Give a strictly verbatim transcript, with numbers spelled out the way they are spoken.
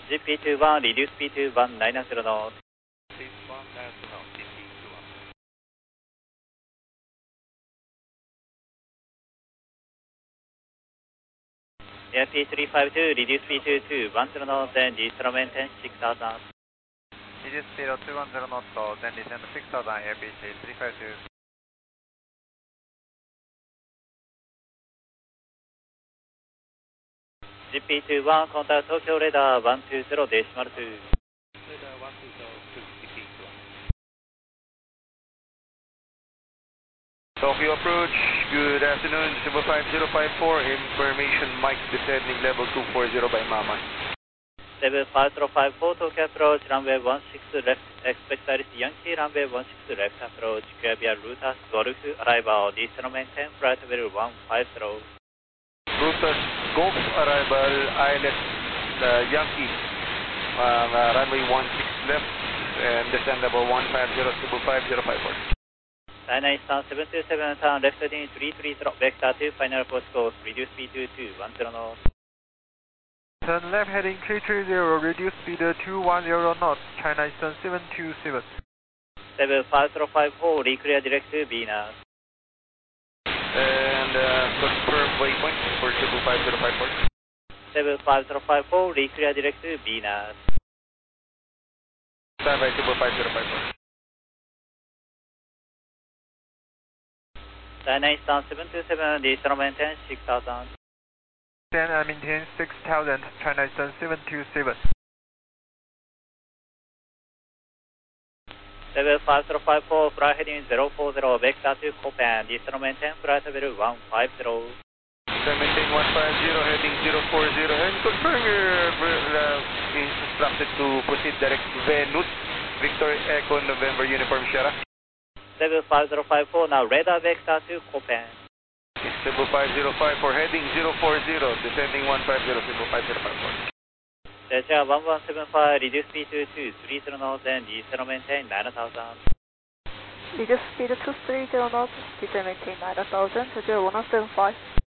ジーピーにじゅういち reduce speed to one nine zero knots. Please one nine zero, G P two one. Air P three five two, reduce speed to two one zero knots and descend maintain six thousand. Reduce speed of two one zero knots, then descend six thousand, Air P three five two. ジーピーにじゅういち contact Tokyo radar one two zero decimal two. Radar one two zero two, G P two one. Tokyo approach, good afternoon, Cebu five zero five four, information Mike descending level two four zero by Mama. Cebu five zero five four, Tokyo approach, runway one six left, expect Iris Yankee, runway one six left approach, clear via Rutas, Golf, arrival, descend maintain, flight level one five zero. Rutas, Golf, arrival, I L S, uh, Yankee, um, uh, runway one six left, and descend level one five zero, Cebu five zero five four. China Eastern seven two seven, turn left heading three three zero, vector two, final course course, reduce speed to two one zero knots. Turn left heading three three zero, reduce speed two one zero knots, China Eastern seven two seven. Cebu five zero five four, reclear direct to Venus. And uh, confirm waypoint for Cebu five zero five four. Cebu five zero five four, reclear direct to Venus. Stand by Cebu five zero five four. China Eastern seven two seven, descend maintain six thousand. Then I maintain six thousand, China Eastern seven two seven. Cebu five zero five four, flight heading zero four zero, vector to Copan, descend maintain, flight level one five zero. Then maintain one five zero, heading zero four zero, and confirm your uh, is instructed to proceed direct Venus, Victor Echo November Uniform Sierra. Cebu five zero five four, now radar vector to Copan. Cebu five zero five four, heading zero four zero, descending one five zero, Cebu five zero five four. Delta one one seven five, reduce speed to two three zero knots and descend maintain nine thousand. Reduce speed to two three zero knots, descend maintain nine thousand, Delta one one seven five.